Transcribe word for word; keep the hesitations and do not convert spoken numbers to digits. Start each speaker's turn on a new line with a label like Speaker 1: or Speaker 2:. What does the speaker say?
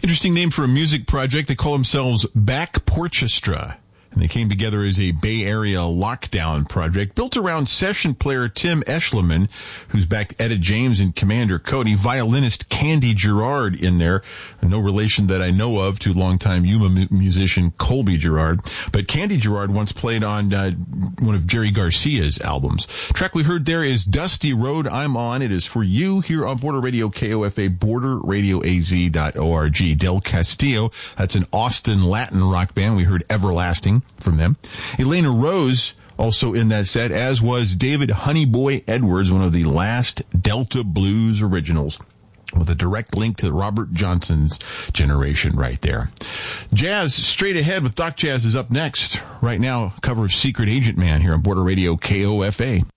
Speaker 1: Interesting name for a music project. They call themselves Back Porchestra. And they came together as a Bay Area lockdown project built around session player Tim Eschliman, who's backed Etta James and Commander Cody, violinist Candy Girard in there, no relation that I know of to longtime Yuma mu- musician Colby Girard. But Candy Girard once played on uh, one of Jerry Garcia's albums. Track we heard there is Dusty Road I'm On. It is for you here on Border Radio K O F A, border radio a z dot org. Del Castillo, that's an Austin Latin rock band. We heard Everlasting from them. Elena Rose also in that set, as was David Honeyboy Edwards, one of the last Delta Blues originals, with a direct link to Robert Johnson's generation right there. Jazz straight ahead with Doc Jazz is up next. Right now, cover of Secret Agent Man here on Border Radio K O F A.